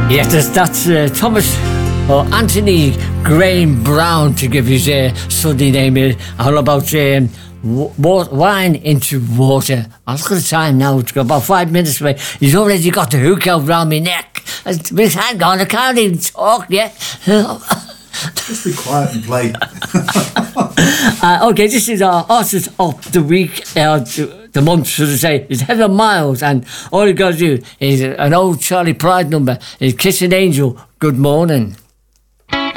Yes, that's Thomas or Anthony Graham Brown, to give his Sunday name. All about wine into water. I look at the time now, it's got about 5 minutes away. He's already got the hook out round my neck. Hang on, I can't even talk yet. Just be quiet and play. Okay, this is our artist of the week, the month, should I say, is Heather Miles, and all you got to do is an old Charlie Pride number, is Kiss an Angel, Good Morning.